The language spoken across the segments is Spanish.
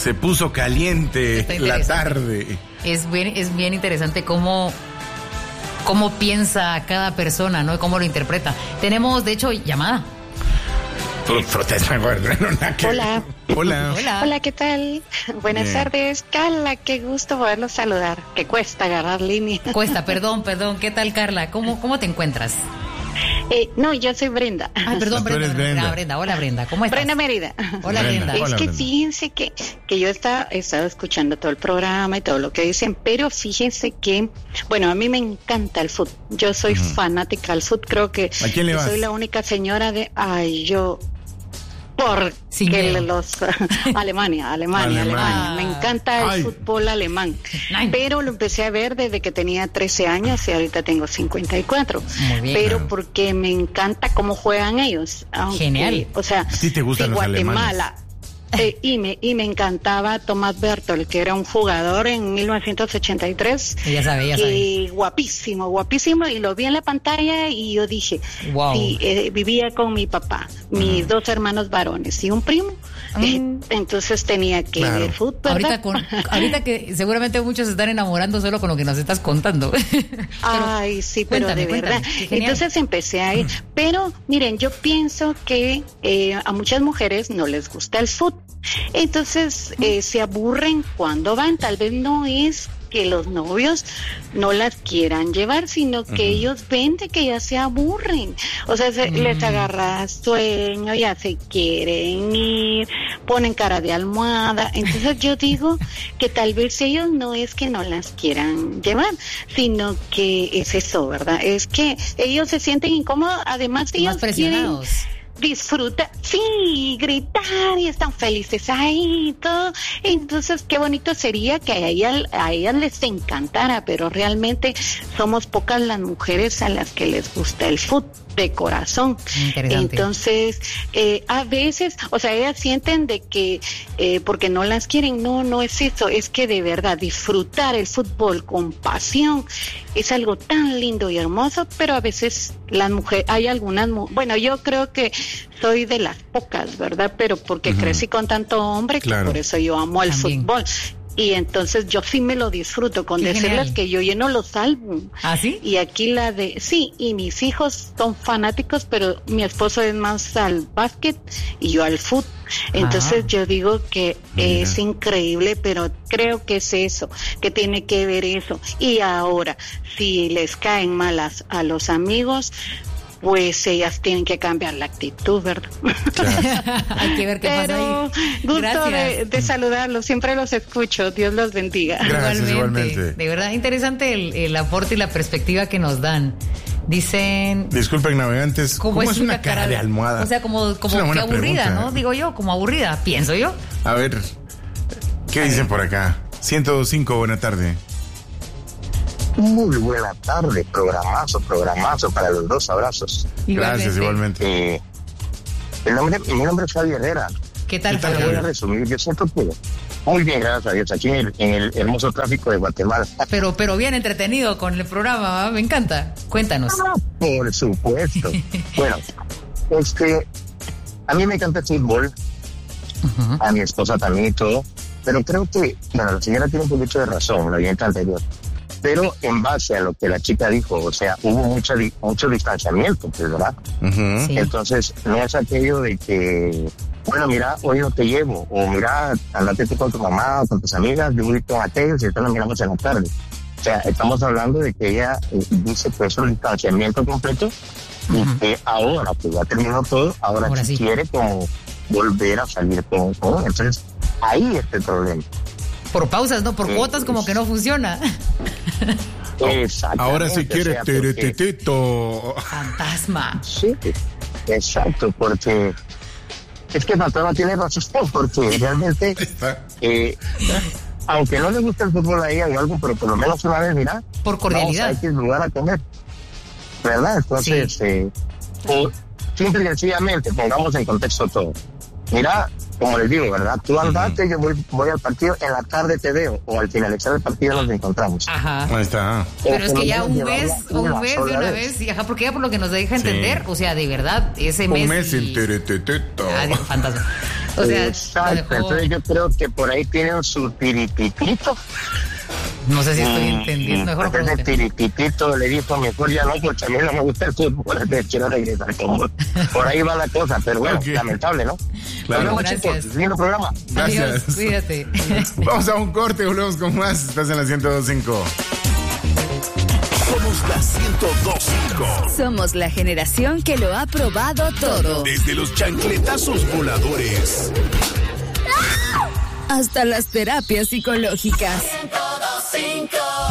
Se puso caliente la tarde. Es bien interesante cómo piensa cada persona, ¿no? Y cómo lo interpreta. Tenemos, de hecho, llamada. Hola. Hola. Hola, ¿qué tal? Buenas tardes. Carla, qué gusto poderlos saludar. Que cuesta agarrar línea. Cuesta, perdón. ¿Qué tal, Carla? ¿Cómo te encuentras? No, yo soy Brenda. Ay, perdón, Brenda. Hola, Brenda. ¿Cómo estás? Brenda Mérida. Hola, Brenda. Es que fíjense que yo he estado escuchando todo el programa y todo lo que dicen, pero fíjense que, bueno, a mí me encanta el fútbol. Yo soy fanática del fútbol. Creo que ¿a quién le vas? Soy la única señora de... Porque Alemania. Me encanta el fútbol alemán. Pero lo empecé a ver desde que tenía 13 años y ahorita tengo 54. Muy bien. Pero porque me encanta cómo juegan ellos. Genial. O sea, ¿a ti te gustan de los Guatemala. alemanes? Y me encantaba Tomás Bertol, que era un jugador en 1983. Ya sabe. Guapísimo, y lo vi en la pantalla y yo dije, wow. Sí, vivía con mi papá, mis dos hermanos varones y un primo. Entonces tenía que ver fútbol. Ahorita que seguramente muchos se están enamorando solo con lo que nos estás contando. Ay, sí, pero de verdad. Entonces empecé a ir. Pero miren, yo pienso que a muchas mujeres no les gusta el fútbol. Entonces se aburren cuando van. Tal vez no es que los novios no las quieran llevar, sino que ellos ven de que ya se aburren. O sea, les agarra sueño, ya se quieren ir, ponen cara de almohada. Entonces yo digo que tal vez ellos no es que no las quieran llevar, sino que es eso, ¿verdad? Es que ellos se sienten incómodos, además ellos más presionados. Disfruta, sí, gritar y están felices ahí y todo. Entonces, qué bonito sería que a ellas les encantara, pero realmente somos pocas las mujeres a las que les gusta el fútbol de corazón. Entonces, a veces, o sea, ellas sienten de que porque no las quieren, no es eso, es que de verdad disfrutar el fútbol con pasión es algo tan lindo y hermoso, pero a veces las mujeres, hay algunas, bueno, yo creo que soy de las pocas, ¿verdad? Pero porque crecí con tanto hombre, que por eso yo amo el fútbol. Y entonces yo sí me lo disfruto con decirles que yo lleno los álbumes. ¿Ah, sí? Y aquí sí, y mis hijos son fanáticos, pero mi esposo es más al básquet y yo al fútbol. Entonces yo digo que es increíble, pero creo que es eso, que tiene que ver eso. Y ahora, si les caen malas a los amigos, pues ellas tienen que cambiar la actitud, ¿verdad? Claro. Hay que ver qué pasa ahí. Gusto de saludarlos, siempre los escucho, Dios los bendiga. Gracias, igualmente. De verdad, interesante el aporte y la perspectiva que nos dan. Dicen... Disculpen, navegantes, ¿cómo es una cara de almohada? O sea, como que aburrida, pregunta, ¿no? Digo yo, como aburrida, pienso yo. A ver, ¿qué dicen por acá? 105, buena tarde. Muy buena tarde, programazo para los dos, abrazos. Gracias, igualmente. Mi nombre es Javier Herrera. ¿Qué tal, Javier? Voy a resumir, yo siento que muy bien, gracias a Dios, aquí en el hermoso tráfico de Guatemala. Pero bien entretenido con el programa, me encanta. Cuéntanos. Por supuesto. Bueno, a mí me encanta el fútbol, a mi esposa también y todo, pero creo que, bueno, la señora tiene un poquito de razón, la oyente anterior. Pero en base a lo que la chica dijo, o sea, hubo mucho distanciamiento, pues, ¿verdad? Sí. Entonces, no es aquello de que, bueno, mira, hoy no te llevo, o mira, andate tú con tu mamá o con tus amigas, yo voy con aquellos y entonces nos miramos en la tarde. O sea, estamos hablando de que ella dice que es un distanciamiento completo y que ahora, pues ya terminó todo, ahora sí quiere como volver a salir con entonces, ahí está el problema. Por pausas, no, por cuotas como que no funciona. Ahora sí quiere teretetito. Fantasma. Sí, exacto, porque es que Fantasma tiene razón, porque realmente, aunque no le gusta el fútbol a ella o algo, pero por lo menos una vez, mira, por cordialidad. Hay que ir a lugar a comer, ¿verdad? Entonces, simple y sencillamente, pongamos en contexto todo. Mira, como les digo, ¿verdad? Tú andate, yo voy al partido, en la tarde te veo, o al finalizar el partido nos encontramos. Ajá. Ahí está. Pero es que ya un mes de una vez, y porque ya por lo que nos deja entender, o sea, de verdad, ese mes. Un mes en teretetito. Fantasma. O sea, exacto, entonces yo creo que por ahí tienen su tirititito. No sé si estoy entendiendo. Mejor ese tirititito le dijo, mejor ya no, porque a mí no me gusta el fútbol, entonces quiero regresar con vos. Por ahí va la cosa, pero bueno, lamentable, ¿no? Claro. Gracias. Chicos, lindo programa. Gracias. Adiós, cuídate. Vamos a un corte, volvemos con más. Estás en la 102.5. Somos la 102.5. Somos la generación que lo ha probado todo. Desde los chancletazos voladores hasta las terapias psicológicas. 102.5.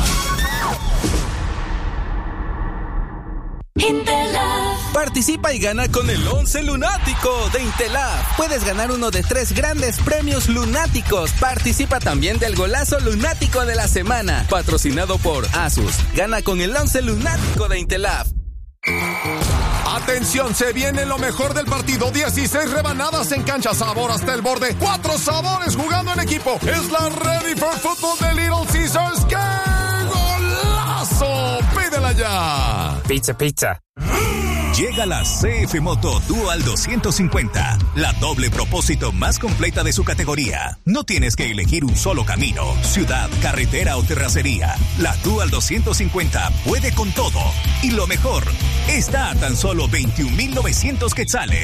Participa y gana con el 11 Lunático de Intelab. Puedes ganar uno de 3 grandes premios lunáticos. Participa también del golazo lunático de la semana, patrocinado por Asus. Gana con el 11 Lunático de Intelab. Atención, se viene lo mejor del partido. 16 rebanadas en cancha, sabor hasta el borde. 4 sabores jugando en equipo. Es la Ready for Football de Little Caesars. ¡Qué golazo! Pídela ya. Pizza. Llega la CF Moto Dual 250, la doble propósito más completa de su categoría. No tienes que elegir un solo camino, ciudad, carretera o terracería. La Dual 250 puede con todo. Y lo mejor, está a tan solo 21,900 quetzales.